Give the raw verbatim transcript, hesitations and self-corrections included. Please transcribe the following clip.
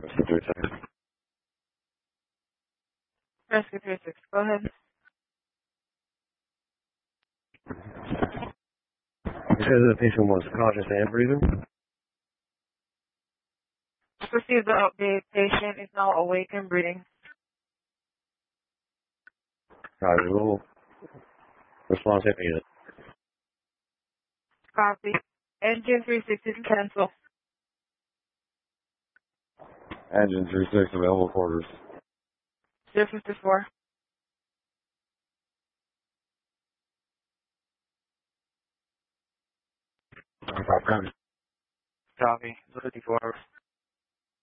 Rescue three six. Rescue three six, go ahead. You said the patient was conscious and breathing? Proceed the update. Patient is now awake and breathing. Copy. We'll response hit unit. Copy. Engine three sixty cancel. Engine three six available quarters. zero fifty-four. Copy. Copy. zero fifty-four.